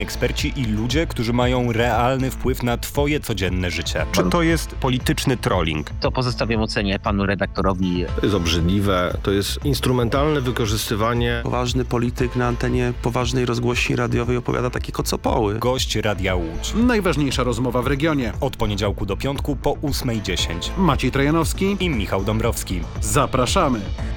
Eksperci i ludzie, którzy mają realny wpływ na twoje codzienne życie. Czy to jest polityczny trolling? To pozostawiam ocenie panu redaktorowi. To jest obrzydliwe, to jest instrumentalne wykorzystywanie. Poważny polityk na antenie poważnej rozgłośni radiowej opowiada takie kocopoły. Gość Radia Łódź. Najważniejsza rozmowa w regionie. Od poniedziałku do piątku po 8:10. Maciej Trojanowski I Michał Dąbrowski. Zapraszamy.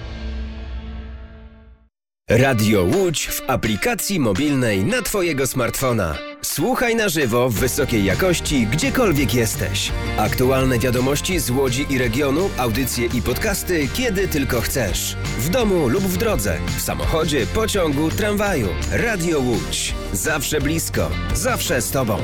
Radio Łódź w aplikacji mobilnej na twojego smartfona. Słuchaj na żywo w wysokiej jakości, gdziekolwiek jesteś. Aktualne wiadomości z Łodzi i regionu, audycje i podcasty, kiedy tylko chcesz. W domu lub w drodze, w samochodzie, pociągu, tramwaju. Radio Łódź. Zawsze blisko, zawsze z tobą.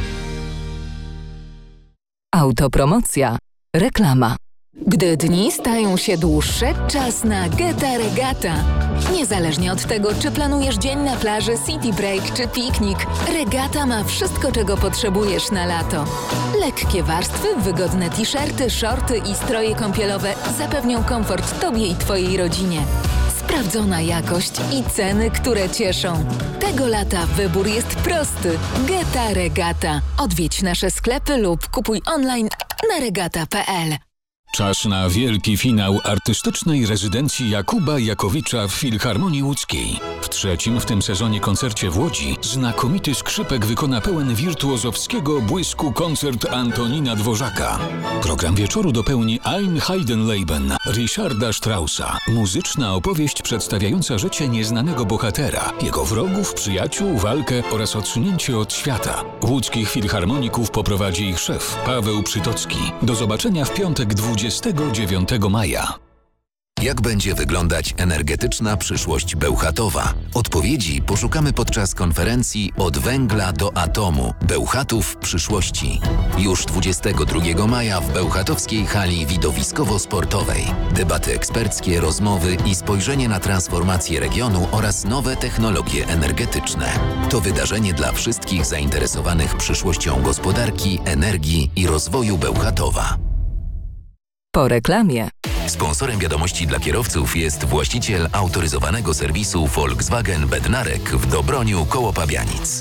Autopromocja. Reklama. Gdy dni stają się dłuższe, czas na Geta Regata. Niezależnie od tego, czy planujesz dzień na plaży, city break czy piknik, Regata ma wszystko, czego potrzebujesz na lato. Lekkie warstwy, wygodne t-shirty, shorty i stroje kąpielowe zapewnią komfort tobie i twojej rodzinie. Sprawdzona jakość i ceny, które cieszą. Tego lata wybór jest prosty. Geta Regata. Odwiedź nasze sklepy lub kupuj online na regata.pl. Czas na wielki finał artystycznej rezydencji Jakuba Jakowicza w Filharmonii Łódzkiej. W trzecim w tym sezonie koncercie w Łodzi znakomity skrzypek wykona pełen wirtuozowskiego błysku koncert Antonina Dworzaka. Program wieczoru dopełni Ein Heidenleben Richarda Straussa. Muzyczna opowieść przedstawiająca życie nieznanego bohatera, jego wrogów, przyjaciół, walkę oraz odsunięcie od świata. Łódzkich filharmoników poprowadzi ich szef Paweł Przytocki. Do zobaczenia w piątek 29 maja. Jak będzie wyglądać energetyczna przyszłość Bełchatowa? Odpowiedzi poszukamy podczas konferencji Od węgla do atomu – Bełchatów przyszłości. Już 22 maja w bełchatowskiej hali widowiskowo-sportowej. Debaty eksperckie, rozmowy i spojrzenie na transformację regionu oraz nowe technologie energetyczne. To wydarzenie dla wszystkich zainteresowanych przyszłością gospodarki, energii i rozwoju Bełchatowa. Po reklamie. Sponsorem wiadomości dla kierowców jest właściciel autoryzowanego serwisu Volkswagen Bednarek w Dobroniu koło Pabianic.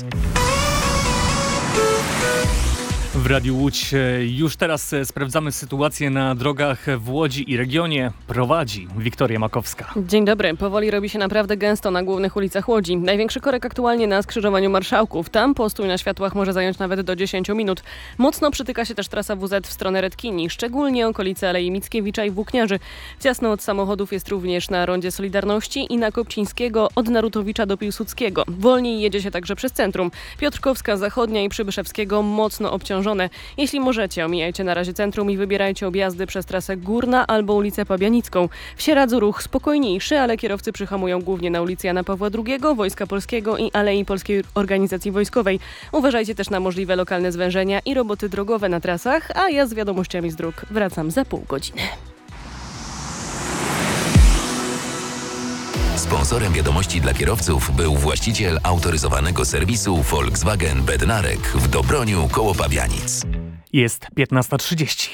W Radiu Łódź już teraz sprawdzamy sytuację na drogach w Łodzi i regionie. Prowadzi Wiktoria Makowska. Dzień dobry. Powoli robi się naprawdę gęsto na głównych ulicach Łodzi. Największy korek aktualnie na skrzyżowaniu Marszałków. Tam postój na światłach może zająć nawet do 10 minut. Mocno przytyka się też trasa WZ w stronę Redkini, szczególnie okolice Alei Mickiewicza i Włókniarzy. Ciasno od samochodów jest również na rondzie Solidarności i na Kopcińskiego od Narutowicza do Piłsudskiego. Wolniej jedzie się także przez centrum. Piotrkowska Zachodnia i Przybyszewskiego mocno obciążone. Jeśli możecie, omijajcie na razie centrum i wybierajcie objazdy przez trasę Górna albo ulicę Pabianicką. W Sieradzu ruch spokojniejszy, ale kierowcy przyhamują głównie na ulicy Jana Pawła II, Wojska Polskiego i Alei Polskiej Organizacji Wojskowej. Uważajcie też na możliwe lokalne zwężenia i roboty drogowe na trasach, a ja z wiadomościami z dróg wracam za pół godziny. Sponsorem wiadomości dla kierowców był właściciel autoryzowanego serwisu Volkswagen Bednarek w Dobroniu koło Pabianic. Jest 15:30.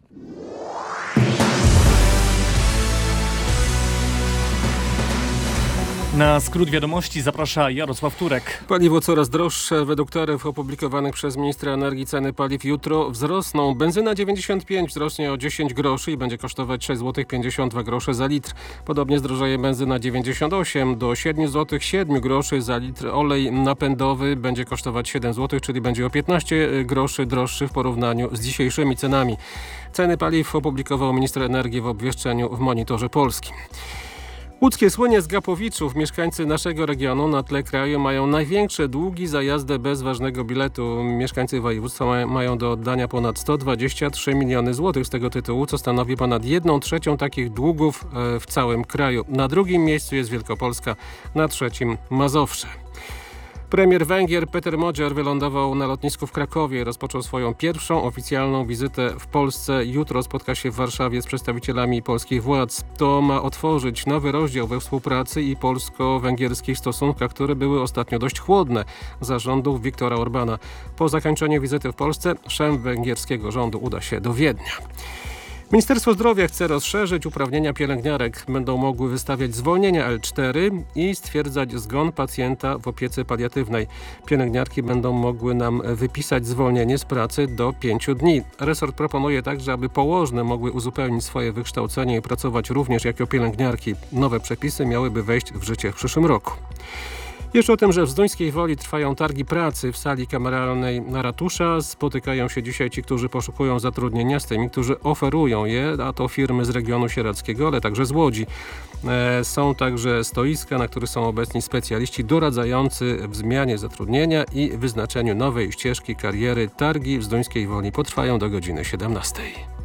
Na skrót wiadomości zaprasza Jarosław Turek. Paliwo coraz droższe. Według taryf opublikowanych przez ministra energii ceny paliw jutro wzrosną. Benzyna 95 wzrośnie o 10 groszy i będzie kosztować 6,52 zł za litr. Podobnie zdrożeje benzyna 98 do 7 zł 7 groszy za litr. Olej napędowy będzie kosztować 7 zł, czyli będzie o 15 groszy droższy w porównaniu z dzisiejszymi cenami. Ceny paliw opublikował minister energii w obwieszczeniu w Monitorze Polskim. Łódzkie słynie z gapowiczów. Mieszkańcy naszego regionu na tle kraju mają największe długi za jazdę bez ważnego biletu. Mieszkańcy województwa mają do oddania ponad 123 miliony złotych z tego tytułu, co stanowi ponad 1/3 takich długów w całym kraju. Na drugim miejscu jest Wielkopolska, na trzecim Mazowsze. Premier Węgier Peter Modziar wylądował na lotnisku w Krakowie. Rozpoczął swoją pierwszą oficjalną wizytę w Polsce. Jutro spotka się w Warszawie z przedstawicielami polskich władz. To ma otworzyć nowy rozdział we współpracy i polsko-węgierskich stosunkach, które były ostatnio dość chłodne za rządów Viktora Orbana. Po zakończeniu wizyty w Polsce szef węgierskiego rządu uda się do Wiednia. Ministerstwo Zdrowia chce rozszerzyć uprawnienia pielęgniarek. Będą mogły wystawiać zwolnienia L4 i stwierdzać zgon pacjenta w opiece paliatywnej. Pielęgniarki będą mogły nam wypisać zwolnienie z pracy do 5 dni. Resort proponuje także, aby położne mogły uzupełnić swoje wykształcenie i pracować również jako pielęgniarki. Nowe przepisy miałyby wejść w życie w przyszłym roku. Jeszcze o tym, że w Zduńskiej Woli trwają targi pracy w sali kameralnej ratusza. Spotykają się dzisiaj ci, którzy poszukują zatrudnienia z tymi, którzy oferują je, a to firmy z regionu sieradzkiego, ale także z Łodzi. Są także stoiska, na których są obecni specjaliści doradzający w zmianie zatrudnienia i wyznaczeniu nowej ścieżki kariery. Targi w Zduńskiej Woli potrwają do godziny 17.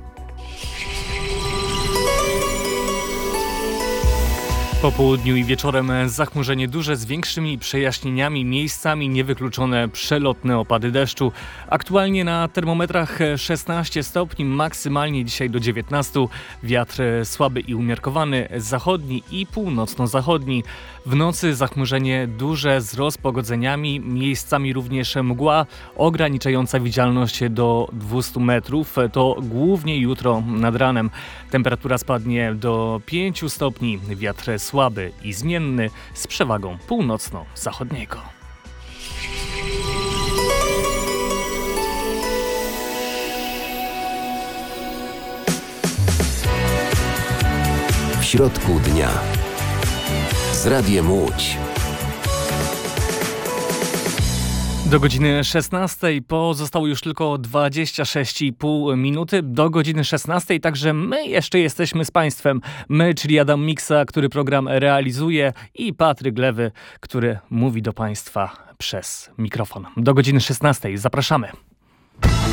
Po południu i wieczorem zachmurzenie duże z większymi przejaśnieniami, miejscami niewykluczone przelotne opady deszczu. Aktualnie na termometrach 16 stopni, maksymalnie dzisiaj do 19. Wiatr słaby i umiarkowany, zachodni i północno-zachodni. W nocy zachmurzenie duże z rozpogodzeniami, miejscami również mgła ograniczająca widzialność do 200 metrów. To głównie jutro nad ranem. Temperatura spadnie do 5 stopni, wiatr słaby i zmienny z przewagą północno-zachodniego. W środku dnia z Radiem Łódź. Do godziny 16 pozostało już tylko 26,5 minuty. Do godziny 16 także my jeszcze jesteśmy z Państwem. My, czyli Adam Miksa, który program realizuje, i Patryk Lewy, który mówi do Państwa przez mikrofon. Do godziny 16 zapraszamy.